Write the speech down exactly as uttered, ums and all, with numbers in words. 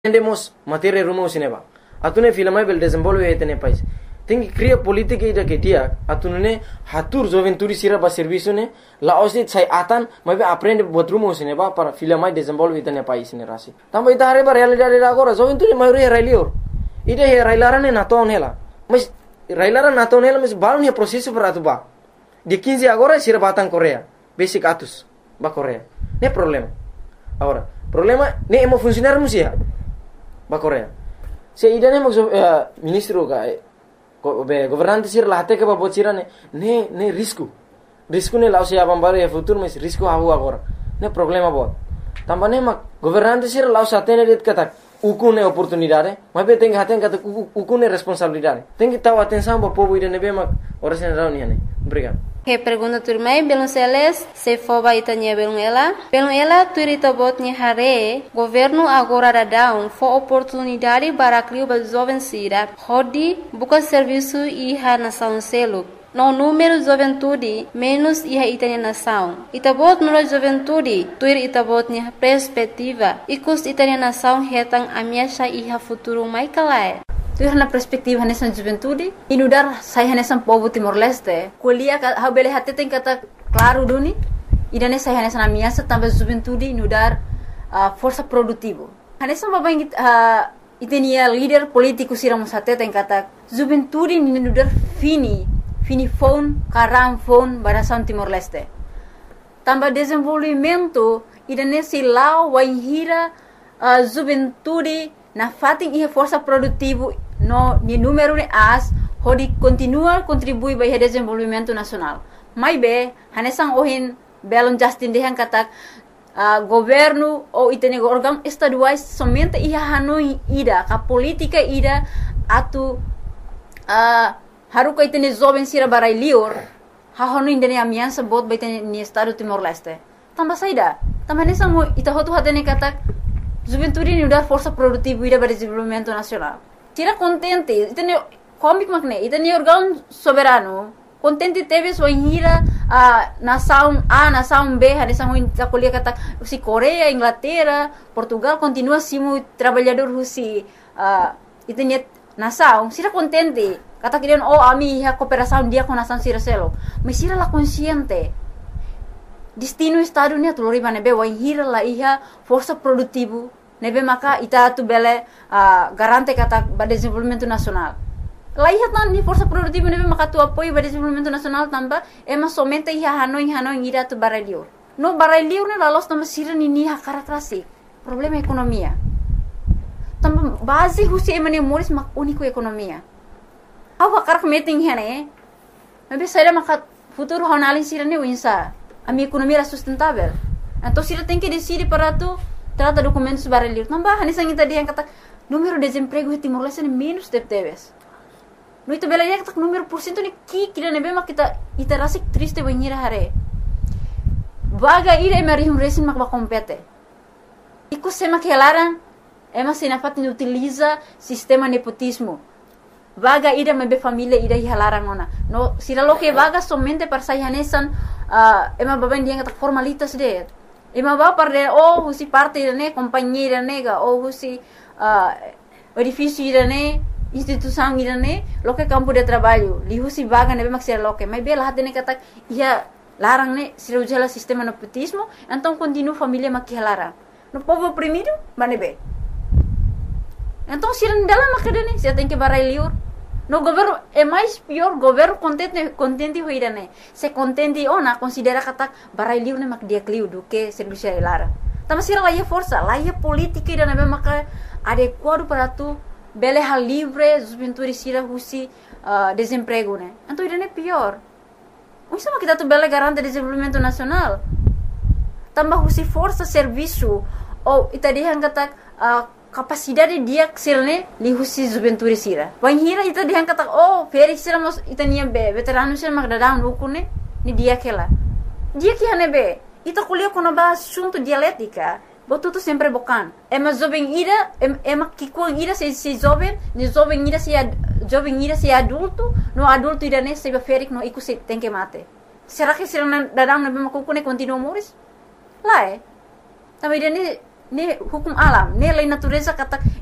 Tendemos matéria rumo cinema. Atune filmai bel desenvolve hetene pais. Tem que criar política ida que dia. Atune hatur joventuri sira ba serviço ne la osit sai atan, mas aprende botrumo cinema para filmai desenvolve hetene pais ne rasi. Também ida hare ba realidade da agora joventuri maioria railior. Ida he railara ne naton hela. Mas railara naton hela mas balon he processo para tu ba. De quinze agora sira batang Korea. Basic atus ba Korea. Ne problema. Agora, problema ne emo funcionar musia. Ba Korea. Se idane mag uh, ministro ka go be governante sir lahate ke ba bocira ne ne ne risco. Risco ne lao se abambare e futuro mas risco ahu agora. Ne problema bot. Tambane mag governante sir lao satene det kata uku ne oportunidade, mas be tem haten kata uku ne responsabilidade. Tem que estar atenção ba povo idane be mag ora sen rao ni ane. Obrigado. Que pergunta turmai belum seles se foba itanya belum ela belum ela turita botnya hare governo agora dadão fo oportunidade para criar ba jovem sira hodi buka serviço iha nação selo no número juventude menos iha itanya nação itabot no juventude tuir itabotnya perspectiva ikus itanya nação hetang amiasha iha futuro mai kalai. Tuh na perspektiva nessa juventude inudar saya nessa povo Timor-Leste kuliah ha bele hati tem kata claro duni idane saya nessa amiasa tambah juventude inudar uh, força produtivo nessa babang uh, itenia líder político siramos hati tem kata juventude inudar fini fini phone karam phone barasan Timor-Leste tambah desenvolvimento idane silau waihira uh, juventude na fating ihe força produtivo no ni número ne as hodi continua contribui para o desenvolvimento nacional. Mai be hanesang ohin belon Justin dehan kata uh, governo ou itene órgão estaduais somente ia hanoi ida ka política ida atu uh, haruka itene jovem sira barai lior ha hanoi indene amiança bot ba itene ni estado Timor-Leste. Tambah saida tambah hanesang mo ita hotu hatene kata juventude ni udar força produtiva ida para o desenvolvimento nacional. Tira contente, itene comic magne, itene órgão soberano. Contente teve sua hira a nação A, nação B, a nação a colher kata si Coreia, Inglaterra, Portugal continua simu trabalhador husi uh, itene nação. Tira contente, kata kirian oh ami ha cooperação dia com nação sira selo. Mas sira la consciente. Destino estado ni tu lori nebe wa hira la iha força produtivo nebe maka ita tu bele uh, garante kata ba desenvolvimento nacional. La iha tan ni força produtivo nebe maka tu apoio ba desenvolvimento nacional tamba ema somente iha hanoi hanoi ira tu baralior. No baralior ne la los tamba sira ni ni ha karakterasi. Problema ekonomia. Tamba base husi emane moris mak único ekonomia. Awa karak meeting hene. Nebe saira maka futuro honalin sira ne winsa. A minha economia era sustentável. Então, se ela tem que decidir para tu, trata documentos para ler. Não vai, nessa gente dia kata número de desemprego em Timor-Leste é menos de teves. No itu bela dia kata número por cento ni ki kira nebe mak kita ita rasik triste banhira hare. Vaga ira e mari um resin mak ba compete. Iku sema que elaran, ema se na fatin utiliza sistema nepotismo. Vaga ida mebe família ida hilaran ona. No, sira lo que vaga somente para sayanesan uh, ema baben dia kata formalitas de. Ema ba para oh husi parte ne companheira nega oh husi uh, edifício ida ne instituição ida ne lo que campo de trabalho li husi vaga nebe mak sira lo que mas bela hatene kata ia larang ne sira ujala sistema nepotismo então continua família mak hilaran. No povo oprimido manebe. Então, se não dela macadane, se tem que barai liur. No governo é mais pior, governo contente contente hoira né. Se contente ona considera kata barai liur ne mak dia kliu do que serviço lara. Tama sira lá é força, lá é política ida na maka adequado para tu bele hal livre, juventude sira husi uh, desemprego né. Então ida é pior. O isso kita tu bele garante desenvolvimento nacional. Tambah husi força serviço ou itadihan kata uh, capacidade dia ksilne li husi juventude sira. Wan hira ita dihan kata oh feri sira mos ita niya be veterano sira magdadang ukune ni dia kela. Dia que hane be ita kuliah kono ba assunto dialética. Botuto sempre bocan. Ema jovem ira ema kikuang ira se se jovem ni jovem ira se jovem ira se adulto no adulto ira ne se be feri no iku se tem que mate. Será que sira dadang na be makukune continua moris? Lá é. Também ira ne ne hukum alam, ne lei natureza kata